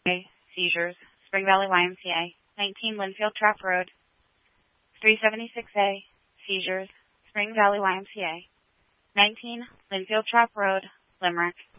A. Seizures, Spring Valley YMCA. 19 Linfield Trap Road. 376A. Seizures, Spring Valley YMCA. 19 Linfield Trap Road, Limerick.